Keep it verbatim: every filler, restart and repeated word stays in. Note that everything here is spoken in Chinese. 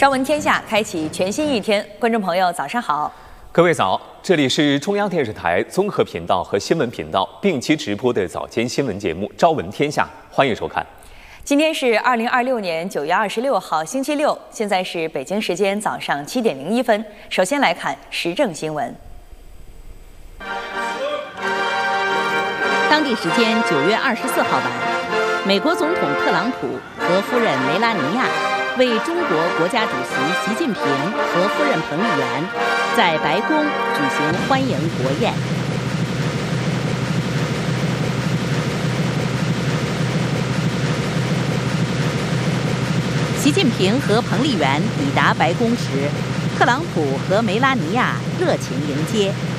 朝闻天下，开启全新一天。观众朋友，早上好！ 各位早，这里是中央电视台综合频道和新闻频道并期直播的早间新闻节目《朝闻天下》，欢迎收看。 今天是二零二六年九月二十六号，星期六，现在是北京时间早上七点零一分。首先来看时政新闻。 当地时间九月二十四号晚，美国总统特朗普和夫人梅拉尼亚为中国国家主席习近平和夫人彭丽媛在白宫举行欢迎国宴。习近平和彭丽媛抵达白宫时，特朗普和梅拉尼亚热情迎接。